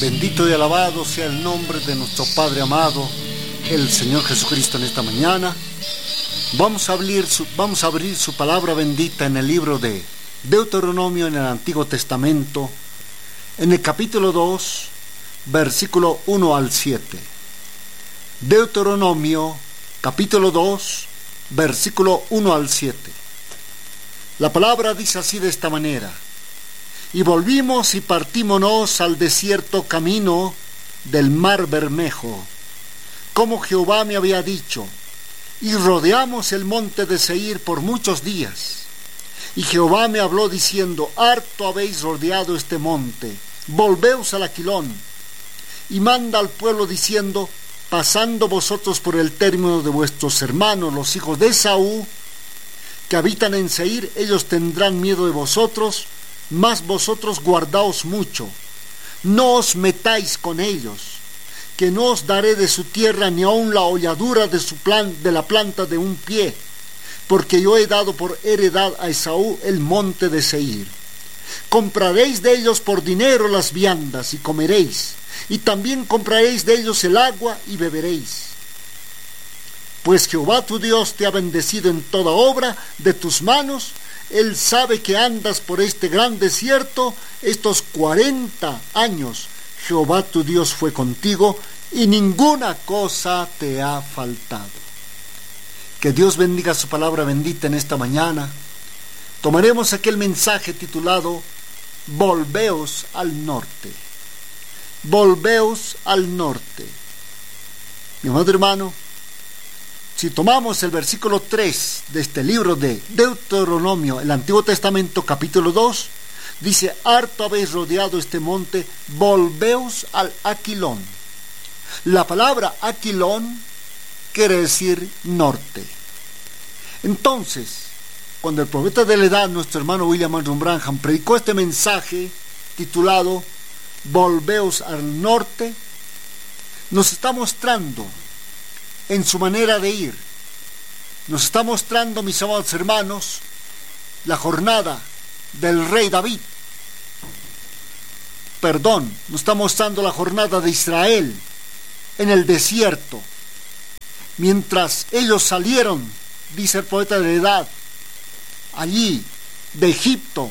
Bendito y alabado sea el nombre de nuestro Padre amado, el Señor Jesucristo, en esta mañana. Vamos a abrir su palabra bendita en el libro de Deuteronomio en el Antiguo Testamento, en el capítulo 2, versículo 1 al 7. Deuteronomio, capítulo 2, versículo 1 al 7. La palabra dice así, de esta manera: y volvimos y partímonos al desierto camino del mar Bermejo, como Jehová me había dicho, y rodeamos el monte de Seir por muchos días. Y Jehová me habló diciendo: harto habéis rodeado este monte, volveos al Aquilón. Y manda al pueblo diciendo: pasando vosotros por el término de vuestros hermanos, los hijos de Esaú, que habitan en Seir, ellos tendrán miedo de vosotros, mas vosotros guardaos mucho, no os metáis con ellos, que no os daré de su tierra ni aun la holladura de la planta de un pie, porque yo he dado por heredad a Esaú el monte de Seir. Compraréis de ellos por dinero las viandas y comeréis, y también compraréis de ellos el agua y beberéis. Pues Jehová tu Dios te ha bendecido en toda obra de tus manos. Él sabe que andas por este gran desierto estos 40 años. Jehová tu Dios fue contigo y ninguna cosa te ha faltado. Que Dios bendiga su palabra bendita en esta mañana. Tomaremos aquel mensaje titulado Volveos al norte. Volveos al norte. Mi amado hermano, si tomamos el versículo 3 de este libro de Deuteronomio, el Antiguo Testamento, capítulo 2, dice: harto habéis rodeado este monte, volveos al Aquilón. La palabra Aquilón quiere decir norte. Entonces, cuando el profeta de la edad, nuestro hermano William Marion Branham, predicó este mensaje titulado Volveos al norte, nos está mostrando en su manera de ir, nos está mostrando, mis amados hermanos, la jornada del rey David. Nos está mostrando la jornada de Israel en el desierto, mientras ellos salieron, dice el poeta de la edad, allí de Egipto,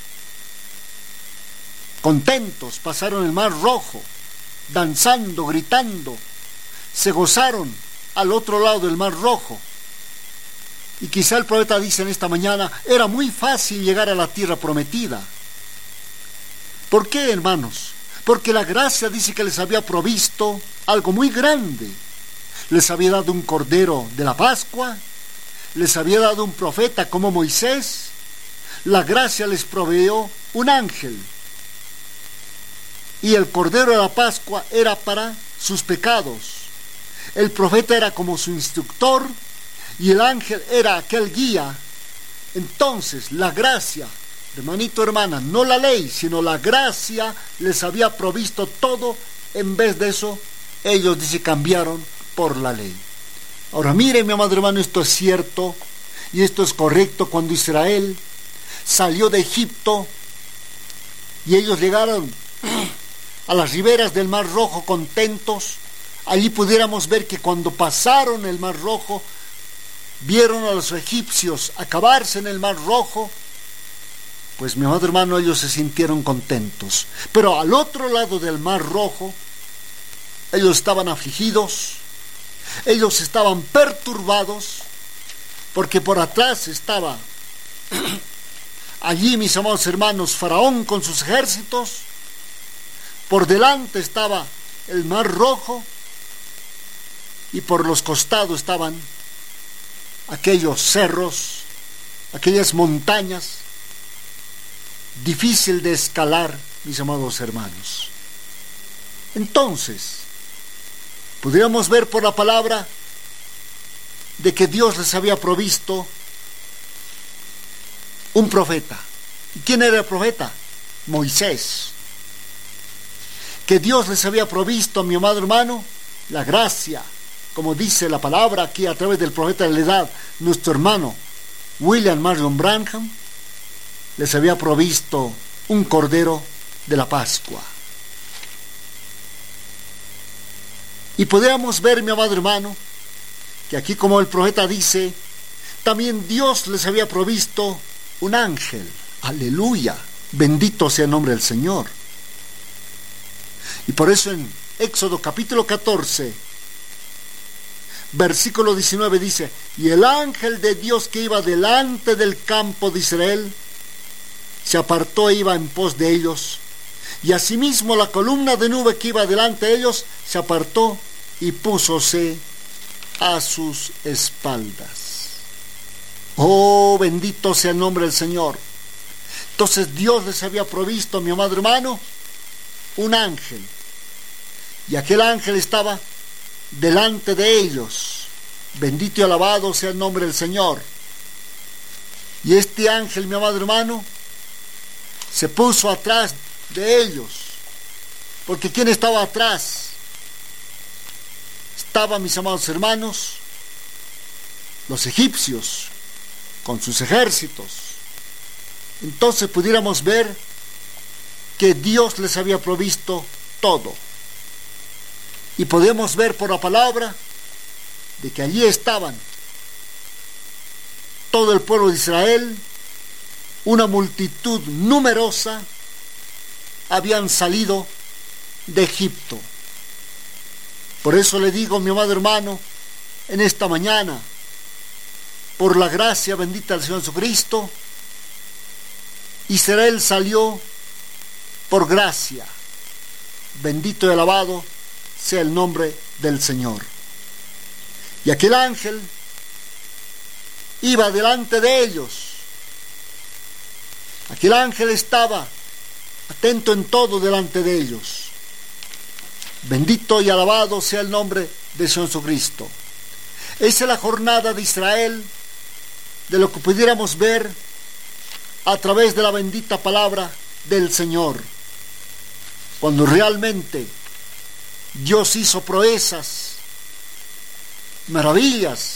contentos, pasaron el mar Rojo, danzando, gritando, se gozaron al otro lado del mar Rojo. Y quizá el profeta dice en esta mañana: era muy fácil llegar a la tierra prometida. ¿Por qué, hermanos? Porque la gracia dice que les había provisto algo muy grande. Les había dado un cordero de la Pascua, les había dado un profeta como Moisés. La gracia les proveyó un ángel, y el cordero de la Pascua era para sus pecados. El profeta era como su instructor y el ángel era aquel guía. Entonces la gracia, hermanito, hermana, no la ley, sino la gracia les había provisto todo. En vez de eso, ellos, dice, cambiaron por la ley. Ahora mire, mi amado hermano, esto es cierto y esto es correcto. Cuando Israel salió de Egipto y ellos llegaron a las riberas del Mar Rojo contentos, allí pudiéramos ver que cuando pasaron el Mar Rojo, vieron a los egipcios acabarse en el Mar Rojo, pues, mi amado hermano, ellos se sintieron contentos. Pero al otro lado del Mar Rojo, ellos estaban afligidos, ellos estaban perturbados, porque por atrás estaba allí, mis amados hermanos, Faraón con sus ejércitos, por delante estaba el Mar Rojo, y por los costados estaban aquellos cerros, aquellas montañas, difícil de escalar, mis amados hermanos. Entonces, podríamos ver por la palabra de que Dios les había provisto un profeta. ¿Y quién era el profeta? Moisés. Que Dios les había provisto, mi amado hermano, la gracia, como dice la palabra aquí a través del profeta de la edad, nuestro hermano William Marion Branham, les había provisto un cordero de la Pascua. Y podríamos ver, mi amado hermano, que aquí, como el profeta dice, también Dios les había provisto un ángel. Aleluya, bendito sea el nombre del Señor. Y por eso en Éxodo capítulo 14, versículo 19 dice: y el ángel de Dios que iba delante del campo de Israel se apartó e iba en pos de ellos, y asimismo la columna de nube que iba delante de ellos se apartó y púsose a sus espaldas. Oh, bendito sea el nombre del Señor. Entonces Dios les había provisto, mi amado hermano, un ángel, y aquel ángel estaba delante de ellos. Bendito y alabado sea el nombre del Señor. Y este ángel, mi amado hermano, se puso atrás de ellos, porque ¿quién estaba atrás? Estaban, mis amados hermanos, los egipcios con sus ejércitos. Entonces pudiéramos ver que Dios les había provisto todo. Y podemos ver por la palabra de que allí estaban todo el pueblo de Israel, una multitud numerosa, habían salido de Egipto. Por eso le digo, mi amado hermano, en esta mañana, por la gracia bendita del Señor Jesucristo, Israel salió por gracia. Bendito y alabado sea el nombre del Señor. Y aquel ángel iba delante de ellos. Aquel ángel estaba atento en todo delante de ellos. Bendito y alabado sea el nombre de Jesucristo. Esa es la jornada de Israel, de lo que pudiéramos ver a través de la bendita palabra del Señor, cuando realmente Dios hizo proezas, maravillas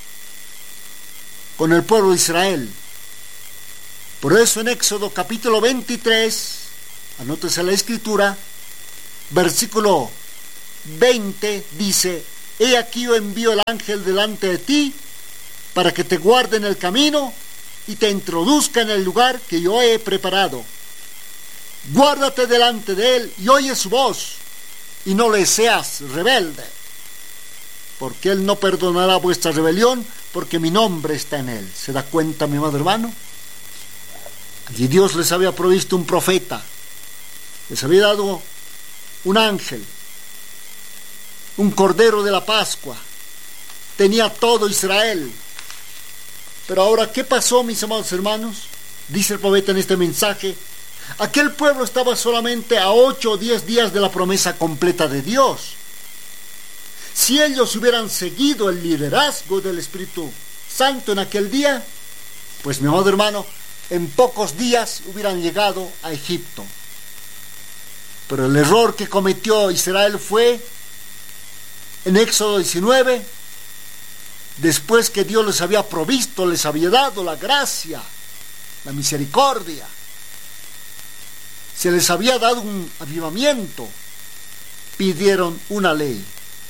con el pueblo de Israel. Por eso en Éxodo capítulo 23, anótese la escritura, versículo 20 dice: he aquí yo envío el ángel delante de ti para que te guarde en el camino y te introduzca en el lugar que yo he preparado. Guárdate delante de él y oye su voz, y no le seas rebelde, porque él no perdonará vuestra rebelión, porque mi nombre está en él. ¿Se da cuenta, mi amado hermano? Allí Dios les había provisto un profeta, les había dado un ángel, un cordero de la Pascua, tenía todo Israel. Pero ahora, ¿qué pasó, mis amados hermanos? Dice el profeta en este mensaje: aquel pueblo estaba solamente a 8 o 10 días de la promesa completa de Dios. Si ellos hubieran seguido el liderazgo del Espíritu Santo en aquel día, pues, mi amado hermano, en pocos días hubieran llegado a Egipto. Pero el error que cometió Israel fue, en Éxodo 19, después que Dios les había provisto, les había dado la gracia, la misericordia, se les había dado un avivamiento, pidieron una ley.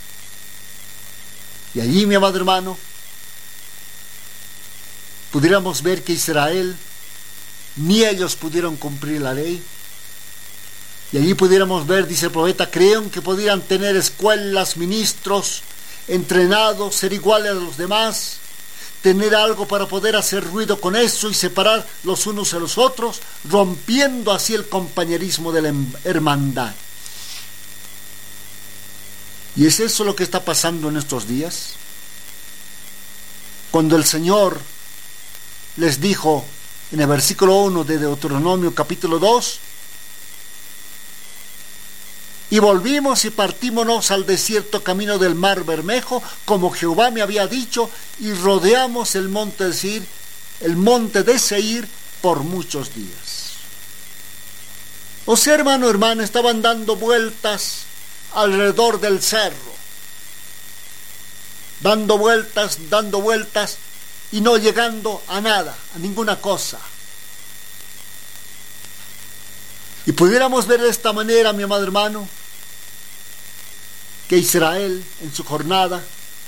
Y allí, mi amado hermano, pudiéramos ver que Israel, ni ellos pudieron cumplir la ley. Y allí pudiéramos ver, dice el profeta, creyeron que podían tener escuelas, ministros, entrenados, ser iguales a los demás, tener algo para poder hacer ruido con eso y separar los unos a los otros, rompiendo así el compañerismo de la hermandad. Y es eso lo que está pasando en estos días. Cuando el Señor les dijo en el versículo 1 de Deuteronomio capítulo 2: y volvimos y partímonos al desierto camino del mar Bermejo, como Jehová me había dicho, y rodeamos el monte de Seir, por muchos días. O sea, hermano, hermana, estaban dando vueltas alrededor del cerro, dando vueltas, y no llegando a nada, a ninguna cosa. Y pudiéramos ver de esta manera, mi amado hermano, que Israel en su jornada,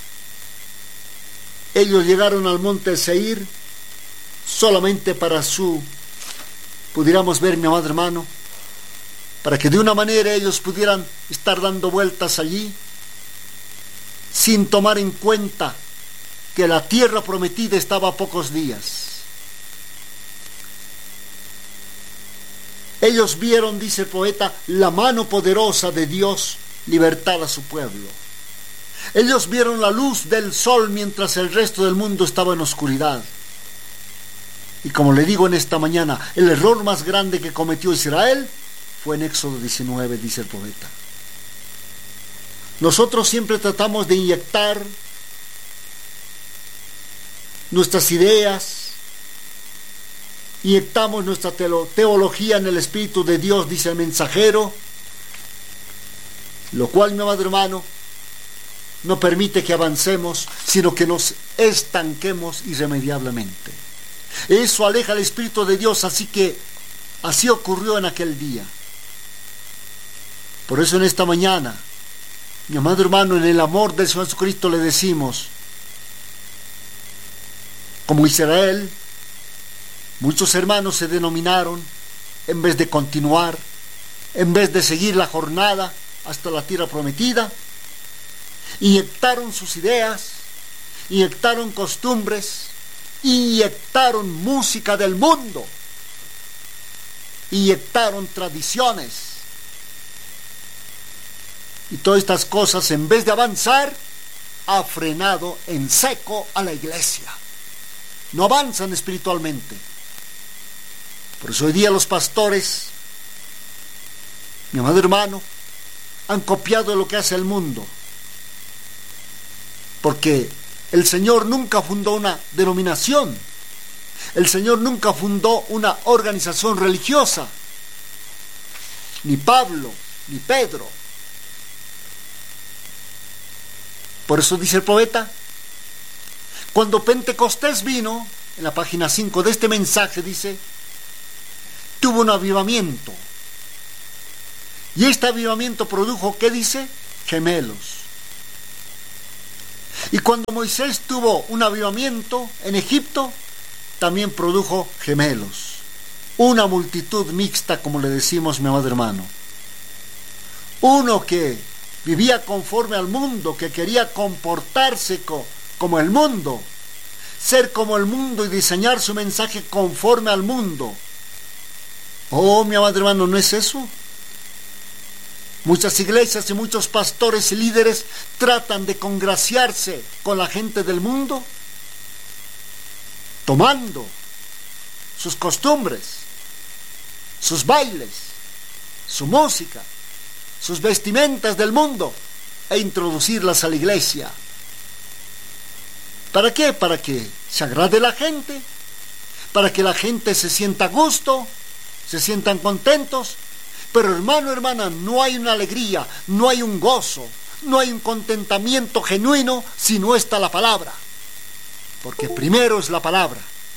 ellos llegaron al monte Seir solamente para pudiéramos ver, mi amado hermano, para que de una manera ellos pudieran estar dando vueltas allí, sin tomar en cuenta que la tierra prometida estaba a pocos días. Ellos vieron, dice el poeta, la mano poderosa de Dios libertar a su pueblo. Ellos vieron la luz del sol mientras el resto del mundo estaba en oscuridad. Y como le digo en esta mañana, el error más grande que cometió Israel fue en Éxodo 19, dice el poeta. Nosotros siempre tratamos de inyectar nuestras ideas, inyectamos nuestra teología en el Espíritu de Dios, dice el mensajero, lo cual, mi amado hermano, no permite que avancemos, sino que nos estanquemos irremediablemente. Eso aleja al Espíritu de Dios, así ocurrió en aquel día. Por eso en esta mañana, mi amado hermano, en el amor del Señor Jesucristo le decimos, como Israel, muchos hermanos se denominaron, en vez de continuar, en vez de seguir la jornada hasta la tierra prometida, inyectaron sus ideas, inyectaron costumbres, inyectaron música del mundo, inyectaron tradiciones. Y todas estas cosas, en vez de avanzar, ha frenado en seco a la iglesia. No avanzan espiritualmente. Por eso hoy día los pastores, mi amado hermano, han copiado lo que hace el mundo. Porque el Señor nunca fundó una denominación. El Señor nunca fundó una organización religiosa. Ni Pablo, ni Pedro. Por eso dice el poeta, cuando Pentecostés vino, en la página 5 de este mensaje dice, tuvo un avivamiento. Y este avivamiento produjo, ¿qué dice? Gemelos. Y cuando Moisés tuvo un avivamiento en Egipto, también produjo gemelos. Una multitud mixta, como le decimos, mi amado hermano. Uno que vivía conforme al mundo, que quería comportarse como el mundo, ser como el mundo y diseñar su mensaje conforme al mundo. Oh, mi amado hermano, ¿no es eso? Muchas iglesias y muchos pastores y líderes tratan de congraciarse con la gente del mundo, tomando sus costumbres, sus bailes, su música, sus vestimentas del mundo e introducirlas a la iglesia. ¿Para qué? Para que se agrade la gente, para que la gente se sienta a gusto, se sientan contentos. Pero hermano, hermana, no hay una alegría, no hay un gozo, no hay un contentamiento genuino si no está la palabra. Porque primero es la palabra.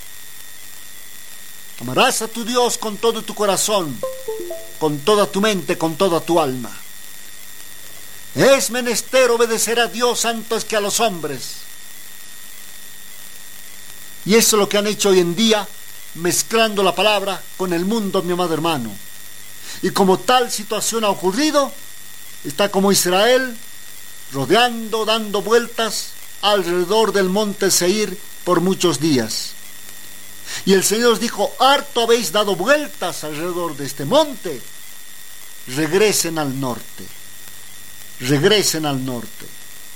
Amarás a tu Dios con todo tu corazón, con toda tu mente, con toda tu alma. Es menester obedecer a Dios antes que a los hombres. Y eso es lo que han hecho hoy en día, mezclando la palabra con el mundo, mi amado hermano. Y como tal situación ha ocurrido, está como Israel, rodeando, dando vueltas alrededor del monte Seir por muchos días. Y el Señor dijo, harto habéis dado vueltas alrededor de este monte, regresen al norte, regresen al norte.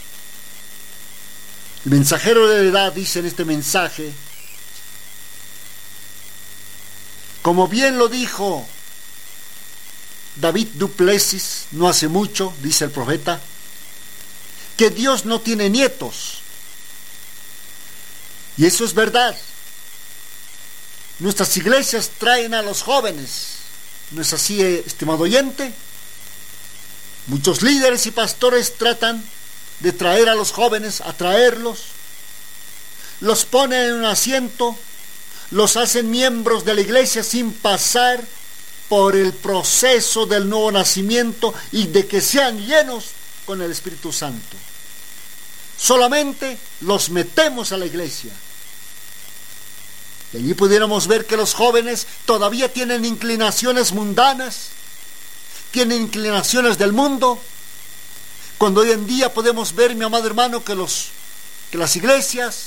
El mensajero de la edad dice en este mensaje, como bien lo dijo David Duplessis no hace mucho, dice el profeta, que Dios no tiene nietos. Y eso es verdad. Nuestras iglesias traen a los jóvenes. ¿No es así, estimado oyente? Muchos líderes y pastores tratan de traer a los jóvenes, atraerlos, los ponen en un asiento, los hacen miembros de la iglesia sin pasar por el proceso del nuevo nacimiento y de que sean llenos con el Espíritu Santo. Solamente los metemos a la iglesia. Y allí pudiéramos ver que los jóvenes todavía tienen inclinaciones mundanas, tienen inclinaciones del mundo, cuando hoy en día podemos ver, mi amado hermano, que las iglesias,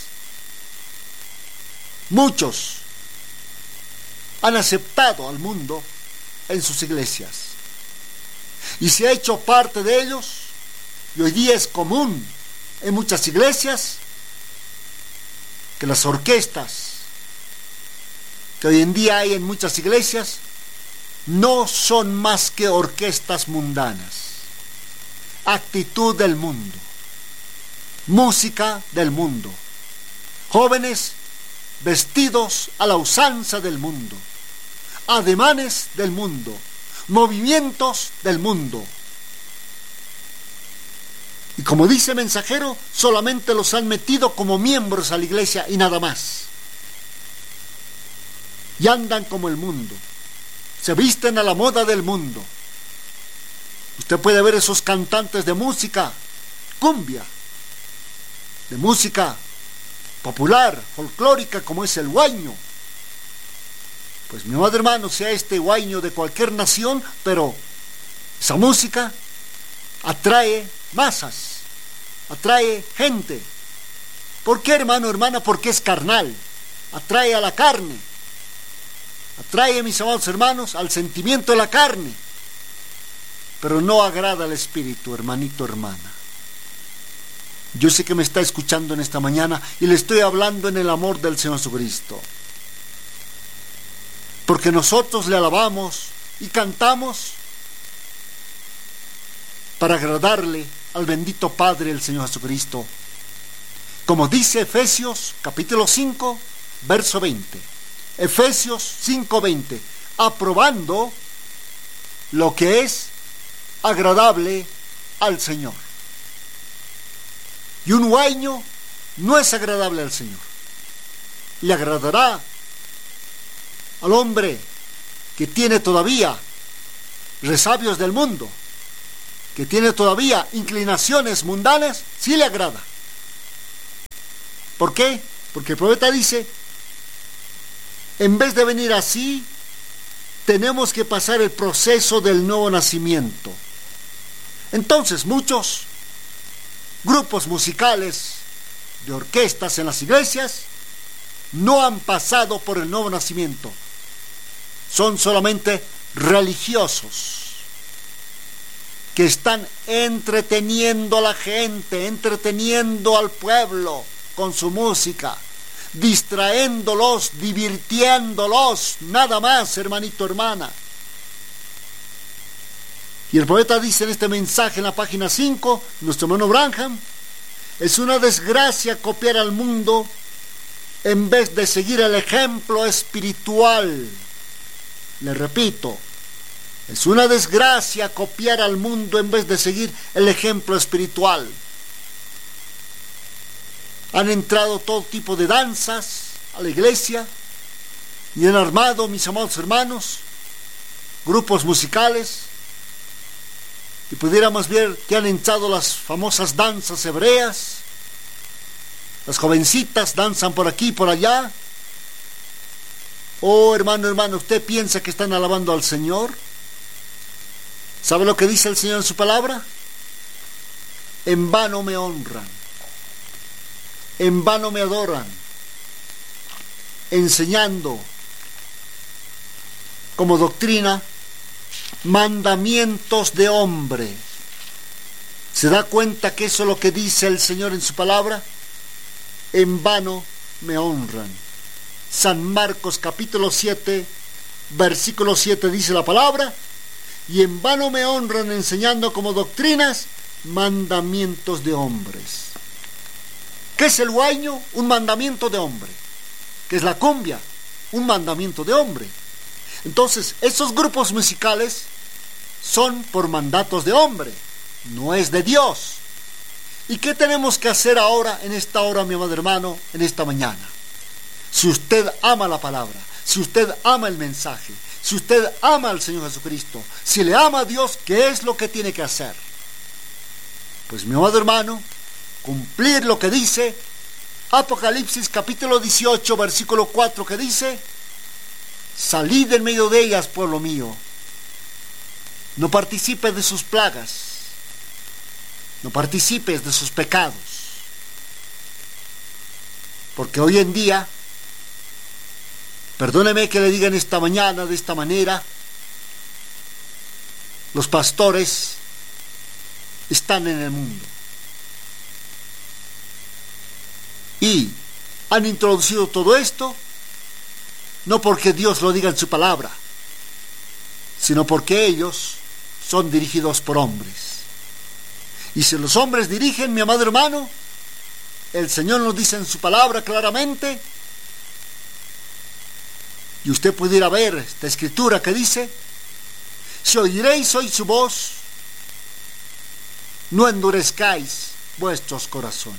muchos han aceptado al mundo en sus iglesias y se ha hecho parte de ellos, y hoy día es común en muchas iglesias que las orquestas que hoy en día hay en muchas iglesias no son más que orquestas mundanas, actitud del mundo, música del mundo, jóvenes vestidos a la usanza del mundo, ademanes del mundo, movimientos del mundo. Y como dice Mensajero, solamente los han metido como miembros a la iglesia y nada más. Y andan como el mundo, se visten a la moda del mundo. Usted puede ver esos cantantes de música cumbia, de música popular, folclórica, como es el huayno. Pues mi amado hermano, sea este huayno de cualquier nación, pero esa música atrae masas, atrae gente. ¿Por qué, hermano, hermana? Porque es carnal, atrae a la carne, atrae, mis amados hermanos, al sentimiento de la carne, pero no agrada al espíritu, hermanito, hermana. Yo sé que me está escuchando en esta mañana y le estoy hablando en el amor del Señor Jesucristo, porque nosotros le alabamos y cantamos para agradarle al bendito Padre, el Señor Jesucristo, como dice Efesios capítulo 5 verso 20. Efesios 5:20, aprobando lo que es agradable al Señor. Y un huayno no es agradable al Señor. Le agradará al hombre que tiene todavía resabios del mundo, que tiene todavía inclinaciones mundanas, sí le agrada. ¿Por qué? Porque el profeta dice, en vez de venir así, tenemos que pasar el proceso del nuevo nacimiento. Entonces, muchos grupos musicales de orquestas en las iglesias no han pasado por el nuevo nacimiento. Son solamente religiosos que están entreteniendo a la gente, entreteniendo al pueblo con su música, distraéndolos, divirtiéndolos, nada más, hermanito, hermana. Y el poeta dice en este mensaje en la página 5, nuestro hermano Branham, es una desgracia copiar al mundo en vez de seguir el ejemplo espiritual. Le repito, es una desgracia copiar al mundo en vez de seguir el ejemplo espiritual. Han entrado todo tipo de danzas a la iglesia y han armado, mis amados hermanos, grupos musicales, y pudiéramos ver que han entrado las famosas danzas hebreas. Las jovencitas danzan por aquí y por allá. Oh, hermano, hermano, ¿usted piensa que están alabando al Señor? ¿Sabe lo que dice el Señor en su palabra? En vano me honran, en vano me adoran, enseñando como doctrina mandamientos de hombre. ¿Se da cuenta que eso es lo que dice el Señor en su palabra? En vano me honran. San Marcos capítulo 7, versículo 7 dice la palabra, y en vano me honran enseñando como doctrinas mandamientos de hombres. ¿Qué es el huayno? Un mandamiento de hombre. ¿Qué es la cumbia? Un mandamiento de hombre. Entonces, esos grupos musicales son por mandatos de hombre, no es de Dios. ¿Y qué tenemos que hacer ahora, en esta hora, mi amado hermano, en esta mañana? Si usted ama la palabra, si usted ama el mensaje, si usted ama al Señor Jesucristo, si le ama a Dios, ¿qué es lo que tiene que hacer? Pues mi amado hermano, cumplir lo que dice Apocalipsis capítulo 18, versículo 4, que dice: salid en medio de ellas, pueblo mío. No participes de sus plagas, no participes de sus pecados. Porque hoy en día, perdóneme que le digan esta mañana de esta manera, los pastores están en el mundo y han introducido todo esto no porque Dios lo diga en su palabra, sino porque ellos son dirigidos por hombres. Y si los hombres dirigen, mi amado hermano, el Señor nos dice en su palabra claramente, y usted pudiera ver esta escritura que dice: si oiréis hoy su voz, no endurezcáis vuestros corazones.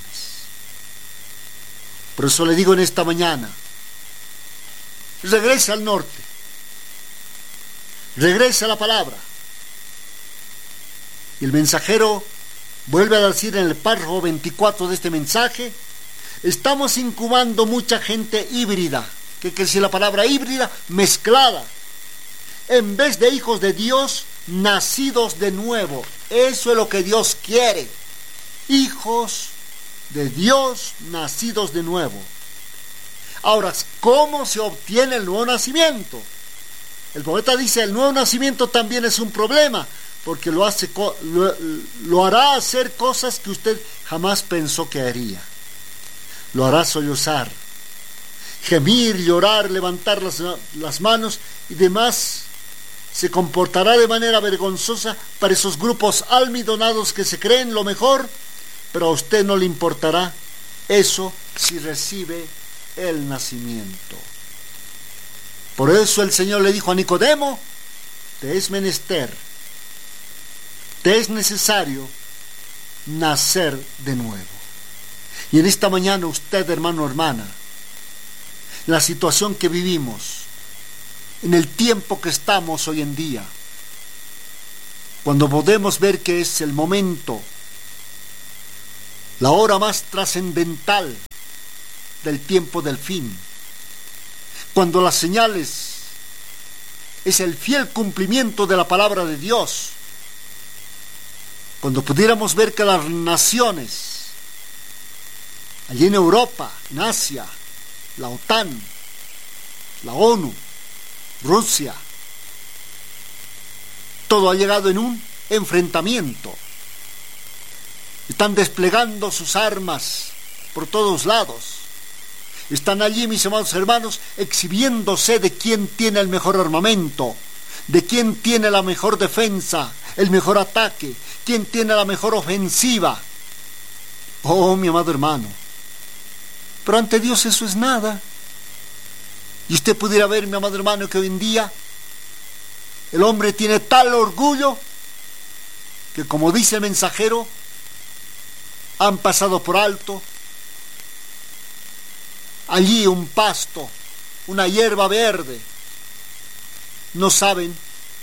Por eso le digo en esta mañana, regrese al norte, regrese a la palabra. Y el mensajero vuelve a decir en el párrafo 24 de este mensaje: estamos incubando mucha gente híbrida. ¿Qué quiere decir la palabra híbrida? Mezclada, en vez de hijos de Dios nacidos de nuevo. Eso es lo que Dios quiere: hijos de Dios nacidos de nuevo. Ahora, ¿cómo se obtiene el nuevo nacimiento? El poeta dice: el nuevo nacimiento también es un problema, porque lo hará hacer cosas que usted jamás pensó que haría. Lo hará sollozar, gemir, llorar, levantar las manos y demás. Se comportará de manera vergonzosa para esos grupos almidonados que se creen lo mejor, pero a usted no le importará eso si recibe el nacimiento. Por eso el Señor le dijo a Nicodemo: te es menester, te es necesario nacer de nuevo. Y en esta mañana usted, hermano, hermana, la situación que vivimos, en el tiempo que estamos hoy en día, cuando podemos ver que es el momento, la hora más trascendental del tiempo del fin, cuando las señales es el fiel cumplimiento de la palabra de Dios, cuando pudiéramos ver que las naciones, allí en Europa, en Asia, la OTAN, la ONU, Rusia, todo ha llegado en un enfrentamiento. Están desplegando sus armas por todos lados. Están allí, mis amados hermanos, exhibiéndose de quién tiene el mejor armamento, de quién tiene la mejor defensa, el mejor ataque, quién tiene la mejor ofensiva. Oh, mi amado hermano, pero ante Dios eso es nada. Y usted pudiera ver, mi amado hermano, que hoy en día el hombre tiene tal orgullo que, como dice el mensajero, han pasado por alto allí un pasto, una hierba verde. No saben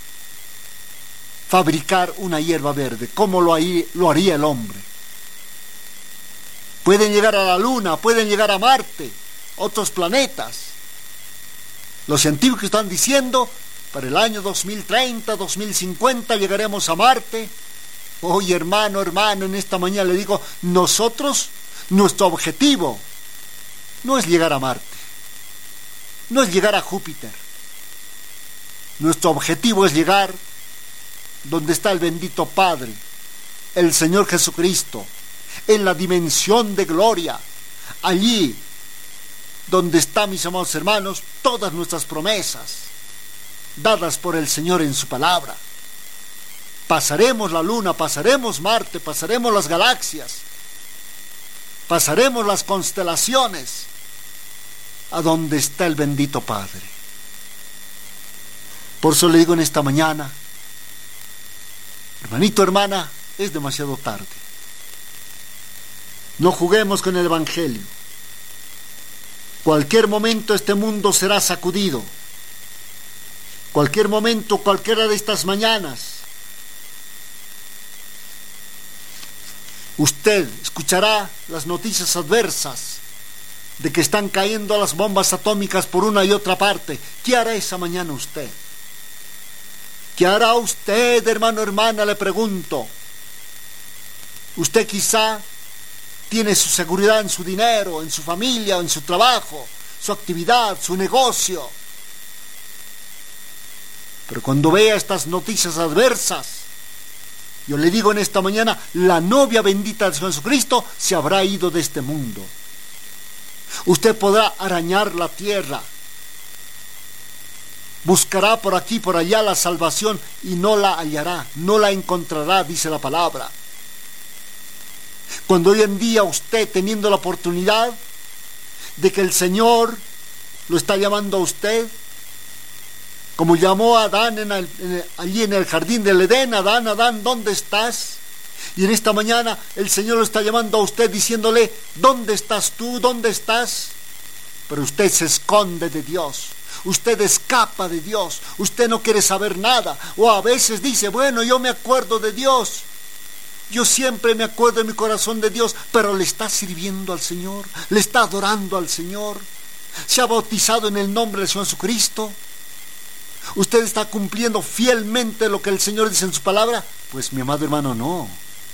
fabricar una hierba verde. ¿Cómo lo haría el hombre? Pueden llegar a la Luna, pueden llegar a Marte, otros planetas. Los científicos están diciendo: para el año 2030, 2050 llegaremos a Marte. Oye, hermano, en esta mañana le digo, nosotros, nuestro objetivo no es llegar a Marte, no es llegar a Júpiter. Nuestro objetivo es llegar donde está el bendito Padre, el Señor Jesucristo, en la dimensión de gloria, allí donde están, mis amados hermanos, todas nuestras promesas dadas por el Señor en su palabra. Pasaremos la Luna, pasaremos Marte, pasaremos las galaxias, pasaremos las constelaciones, a donde está el bendito Padre. Por eso le digo en esta mañana, hermanito, hermana, es demasiado tarde. No juguemos con el Evangelio. Cualquier momento este mundo será sacudido. Cualquier momento, cualquiera de estas mañanas, Usted escuchará las noticias adversas de que están cayendo las bombas atómicas por una y otra parte. ¿Qué hará esa mañana usted? ¿Qué hará usted, hermano, hermana? Le pregunto. Usted quizá tiene su seguridad en su dinero, en su familia, en su trabajo, su actividad, su negocio. Pero cuando vea estas noticias adversas, yo le digo en esta mañana, la novia bendita de Jesucristo se habrá ido de este mundo. Usted podrá arañar la tierra, buscará por aquí, por allá la salvación y no la hallará, no la encontrará, dice la palabra. Cuando hoy en día usted, teniendo la oportunidad de que el Señor lo está llamando a usted, como llamó a Adán allí en el jardín del Edén: Adán, Adán, ¿dónde estás? Y en esta mañana el Señor lo está llamando a usted diciéndole: ¿dónde estás tú? ¿Dónde estás? Pero usted se esconde de Dios, usted escapa de Dios, usted no quiere saber nada, o a veces dice: bueno, yo me acuerdo de Dios, yo siempre me acuerdo en mi corazón de Dios, pero le está sirviendo al Señor, le está adorando al Señor, se ha bautizado en el nombre del Señor Jesucristo. ¿Usted está cumpliendo fielmente lo que el Señor dice en su palabra? Pues mi amado hermano, no.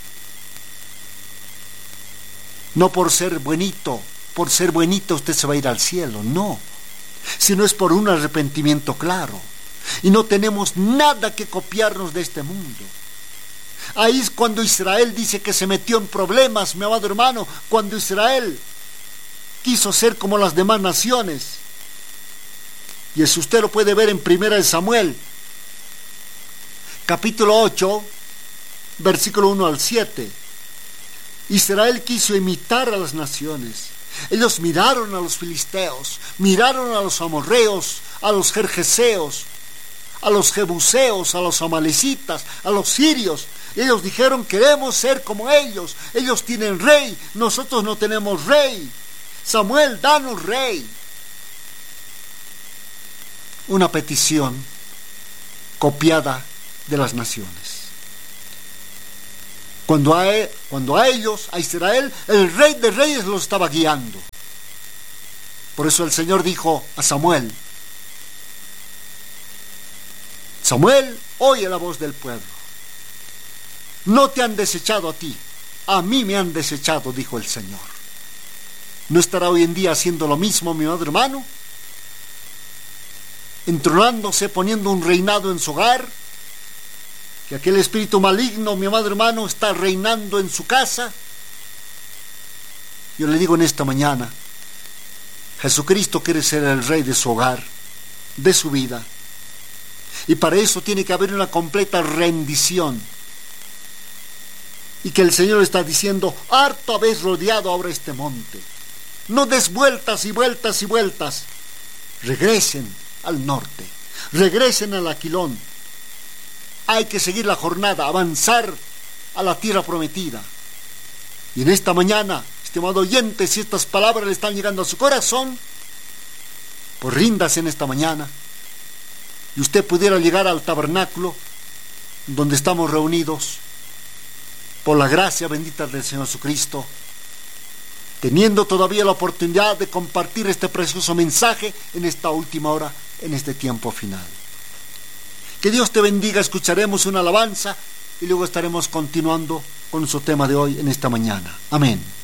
No por ser buenito usted se va a ir al cielo, no. Sino es por un arrepentimiento claro. Y no tenemos nada que copiarnos de este mundo. Ahí es cuando Israel dice que se metió en problemas, mi amado hermano, cuando Israel quiso ser como las demás naciones. Y eso usted lo puede ver en 1 Samuel, capítulo 8, versículo 1 al 7. Israel quiso imitar a las naciones. Ellos miraron a los filisteos, miraron a los amorreos, a los jerjeseos, a los jebuseos, a los amalecitas, a los sirios. Ellos dijeron: queremos ser como ellos. Ellos tienen rey, nosotros no tenemos rey. Samuel, danos rey. Una petición copiada de las naciones. Cuando a ellos, a Israel, el rey de reyes los estaba guiando. Por eso el Señor dijo a Samuel: Samuel, oye la voz del pueblo. No te han desechado a ti, a mí me han desechado, dijo el Señor. ¿No estará hoy en día haciendo lo mismo, mi amado hermano? Entronándose, poniendo un reinado en su hogar, que aquel espíritu maligno, mi amado hermano, está reinando en su casa. Yo le digo en esta mañana: Jesucristo quiere ser el rey de su hogar, de su vida, y para eso tiene que haber una completa rendición. Y que el Señor está diciendo: harto habéis rodeado ahora este monte, no des vueltas y vueltas y vueltas, regresen al norte, regresen al Aquilón. Hay que seguir la jornada, avanzar a la tierra prometida. Y en esta mañana, estimado oyente, si estas palabras le están llegando a su corazón, pues ríndase en esta mañana y usted pudiera llegar al tabernáculo donde estamos reunidos por la gracia bendita del Señor Jesucristo, teniendo todavía la oportunidad de compartir este precioso mensaje en esta última hora, en este tiempo final. Que Dios te bendiga. Escucharemos una alabanza y luego estaremos continuando con nuestro tema de hoy en esta mañana. Amén.